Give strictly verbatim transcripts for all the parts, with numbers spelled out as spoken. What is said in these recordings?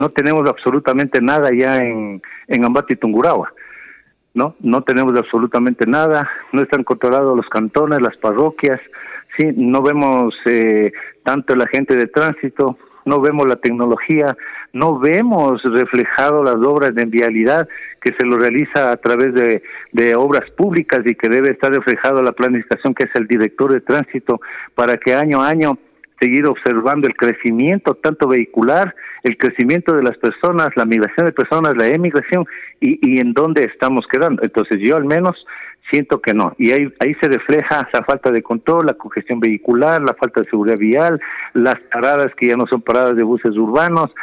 no tenemos absolutamente nada ya en, en Ambato y Tungurahua. No, no tenemos absolutamente nada, no están controlados los cantones, las parroquias, sí, no vemos eh, tanto el agente de tránsito, no vemos la tecnología, no vemos reflejado las obras de vialidad que se lo realiza a través de, de obras públicas y que debe estar reflejado la planificación que es el director de tránsito para que año a año seguir observando el crecimiento tanto vehicular, el crecimiento de las personas, la migración de personas, la emigración y, y en dónde estamos quedando. Entonces yo al menos siento que no, y ahí, ahí se refleja la falta de control, la congestión vehicular, la falta de seguridad vial, las paradas que ya no son paradas de buses urbanos,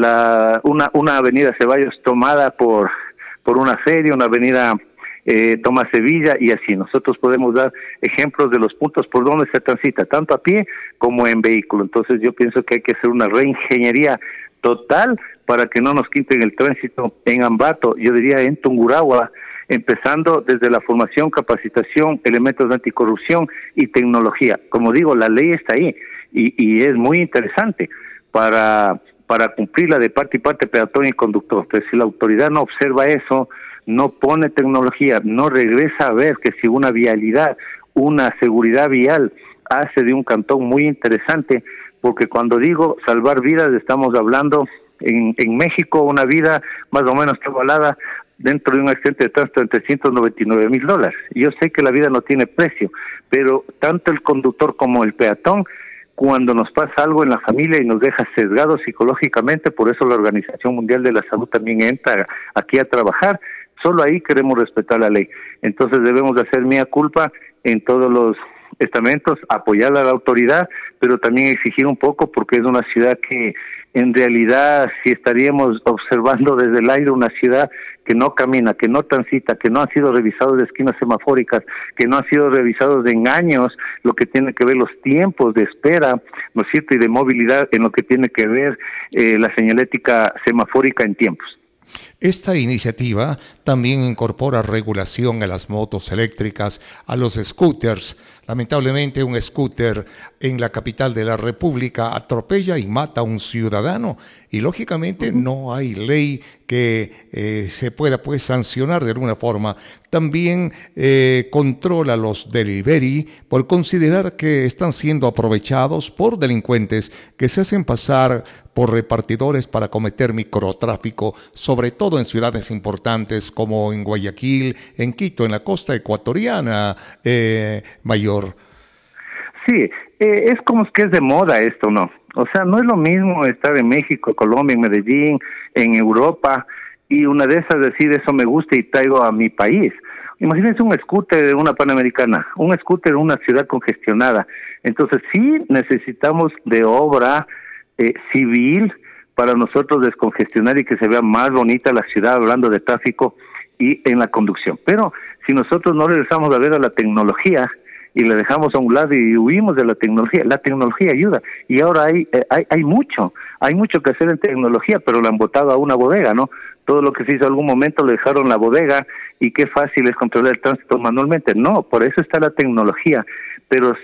la una, una avenida Ceballos tomada por, por una feria, una avenida Eh, Tomás Sevilla y así. Nosotros podemos dar ejemplos de los puntos por donde se transita, tanto a pie como en vehículo. Entonces yo pienso que hay que hacer una reingeniería total para que no nos quiten el tránsito en Ambato, yo diría en Tungurahua, empezando desde la formación, capacitación, elementos de anticorrupción y tecnología. Como digo, la ley está ahí y, y es muy interesante para, para cumplirla de parte y parte, peatón y conductor. Entonces si la autoridad no observa eso, no pone tecnología, no regresa a ver que si una vialidad, una seguridad vial hace de un cantón muy interesante, porque cuando digo salvar vidas estamos hablando en, en México una vida más o menos evaluada dentro de un accidente de tránsito en trescientos noventa y nueve mil dólares. Yo sé que la vida no tiene precio, pero tanto el conductor como el peatón, cuando nos pasa algo en la familia y nos deja sesgados psicológicamente, por eso la Organización Mundial de la Salud también entra aquí a trabajar. Solo ahí queremos respetar la ley. Entonces debemos de hacer mea culpa en todos los estamentos, apoyar a la autoridad, pero también exigir un poco porque es una ciudad que en realidad si estaríamos observando desde el aire una ciudad que no camina, que no transita, que no han sido revisados de esquinas semafóricas, que no han sido revisados de engaños, lo que tiene que ver los tiempos de espera, ¿no es cierto?, y de movilidad en lo que tiene que ver eh, la señalética semafórica en tiempos. Esta iniciativa también incorpora regulación a las motos eléctricas, a los scooters. Lamentablemente, un scooter en la capital de la República atropella y mata a un ciudadano y, lógicamente, uh-huh. no hay ley que eh, se pueda pues sancionar de alguna forma. También eh, controla los delivery por considerar que están siendo aprovechados por delincuentes que se hacen pasar por repartidores para cometer microtráfico, sobre todo en ciudades importantes como en Guayaquil, en Quito, en la costa ecuatoriana, eh, Mayor. Sí, eh, es como que es de moda esto, ¿no? O sea, no es lo mismo estar en México, Colombia, en Medellín, en Europa, y una de esas decir eso me gusta y traigo a mi país. Imagínense un scooter de una Panamericana, un scooter en una ciudad congestionada. Entonces sí necesitamos de obra eh, civil para nosotros descongestionar y que se vea más bonita la ciudad hablando de tráfico y en la conducción. Pero si nosotros no regresamos a ver a la tecnología y le dejamos a un lado y huimos de la tecnología, la tecnología ayuda. Y ahora hay eh, hay, hay mucho, hay mucho que hacer en tecnología, pero lo han botado a una bodega, ¿no? Todo lo que se hizo en algún momento lo dejaron en la bodega y qué fácil es controlar el tránsito manualmente. No, por eso está la tecnología. Pero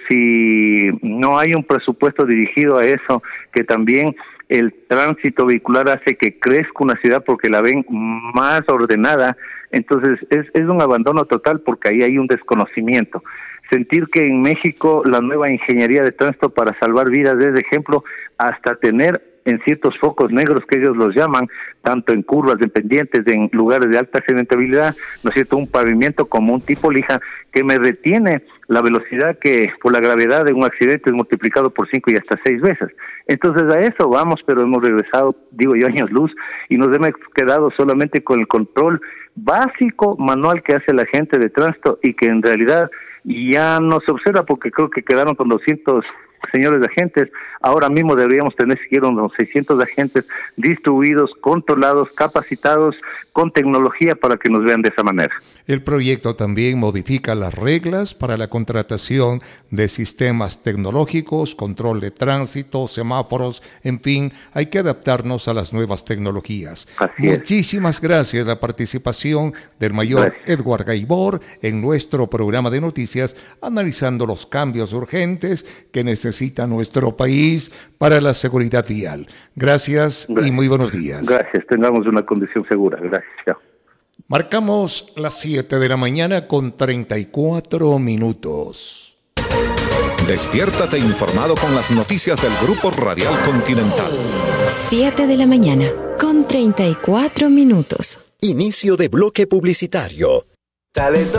si no hay un presupuesto dirigido a eso, que también el tránsito vehicular hace que crezca una ciudad porque la ven más ordenada, entonces es, es un abandono total porque ahí hay un desconocimiento. Sentir que en México la nueva ingeniería de tránsito para salvar vidas es de ejemplo hasta tener en ciertos focos negros que ellos los llaman, tanto en curvas, en pendientes, en lugares de alta accidentabilidad, ¿no es cierto?, un pavimento como un tipo lija que me retiene la velocidad que por la gravedad de un accidente es multiplicado por cinco y hasta seis veces. Entonces a eso vamos, pero hemos regresado, digo yo, años luz y nos hemos quedado solamente con el control básico manual que hace la gente de tránsito y que en realidad ya no se observa porque creo que quedaron con doscientos señores agentes. Ahora mismo deberíamos tener siquiera unos seiscientos agentes distribuidos, controlados, capacitados, con tecnología para que nos vean de esa manera. El proyecto también modifica las reglas para la contratación de sistemas tecnológicos, control de tránsito, semáforos, en fin, hay que adaptarnos a las nuevas tecnologías. Así Muchísimas es. gracias la participación del mayor gracias. Edward Gaibor en nuestro programa de noticias, analizando los cambios urgentes que necesitamos necesita nuestro país para la seguridad vial. Gracias, Gracias. y muy buenos días. Gracias, tengamos una condición segura. Gracias, chao. Marcamos las siete de la mañana con treinta y cuatro minutos. Despiértate informado con las noticias del Grupo Radial Continental. siete de la mañana con treinta y cuatro minutos. Inicio de bloque publicitario. Talento